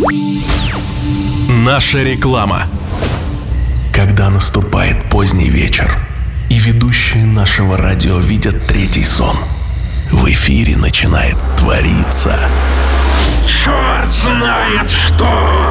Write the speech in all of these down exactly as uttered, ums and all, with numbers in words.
Наша реклама. Когда наступает поздний вечер, и ведущие нашего радио видят третий сон, в эфире начинает твориться. Черт знает что!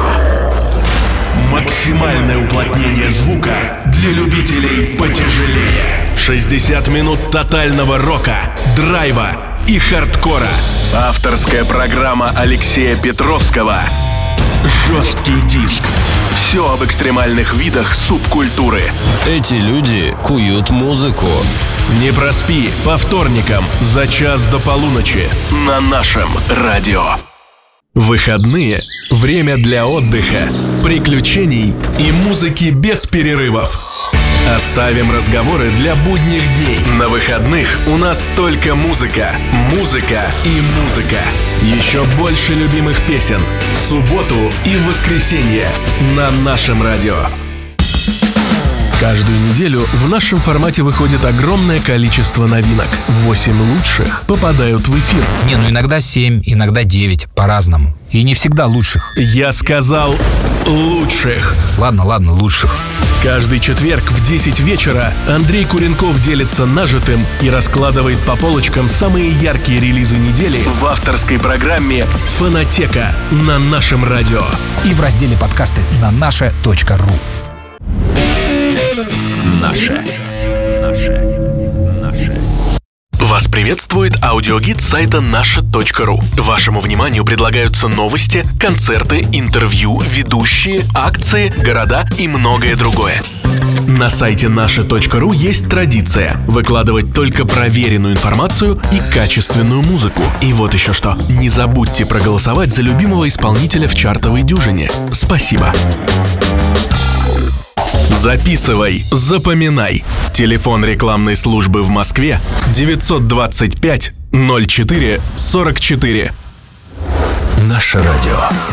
Максимальное уплотнение звука для любителей потяжелее. шестьдесят минут тотального рока, драйва и хардкора. Авторская программа Алексея Петровского. Жесткий диск. Все об экстремальных видах субкультуры. Эти люди куют музыку. Не проспи по вторникам за час до полуночи на нашем радио. Выходные – время для отдыха, приключений и музыки без перерывов. Оставим разговоры для будних дней. На выходных у нас только музыка, музыка и музыка. Еще больше любимых песен в субботу и в воскресенье на нашем радио. Каждую неделю в нашем формате выходит огромное количество новинок. Восемь лучших попадают в эфир. Не, ну иногда семь, иногда девять, по-разному. И не всегда лучших. Я сказал лучших. Ладно, ладно, лучших. Каждый четверг в десять вечера Андрей Куренков делится нажитым и раскладывает по полочкам самые яркие релизы недели в авторской программе «Фонотека» на нашем радио. И в разделе подкасты на наше точка ру. Наше. Наше. Наше. Вас приветствует аудиогид сайта наша точка ру. Вашему вниманию предлагаются новости, концерты, интервью, ведущие, акции, города и многое другое. На сайте наша точка ру есть традиция выкладывать только проверенную информацию и качественную музыку. И вот еще что. Не забудьте проголосовать за любимого исполнителя в чартовой дюжине. Спасибо. Записывай, запоминай. Телефон рекламной службы в Москве девятьсот двадцать пять ноль четыре сорок четыре. Наше радио.